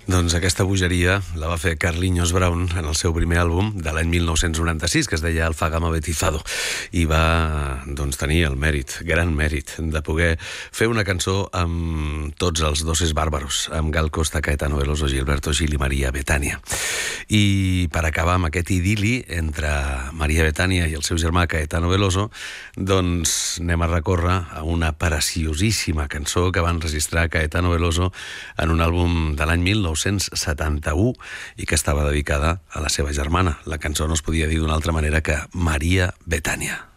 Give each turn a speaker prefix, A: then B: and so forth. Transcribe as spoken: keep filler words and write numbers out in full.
A: Doncs aquesta bogeria la va fer Carlinhos Brown en el seu primer àlbum de l'any mil nou-cents noranta-sis, que es deia Alfagama Betizado, i va doncs, tenir el mèrit, gran mèrit, de poder fer una cançó amb tots els Doces Bárbaros, amb Gal Costa, Caetano Veloso, Gilberto Gil i Maria Bethânia. I per acabar amb aquest idili entre Maria Bethânia i el seu germà Caetano Veloso, doncs anem a recórrer a una preciosíssima cançó que va enregistrar Caetano Veloso en un àlbum de l'any mil nou-cents setanta-u i que estava dedicada a la seva germana. La cançó no es podia dir d'una altra manera que Maria Bethânia.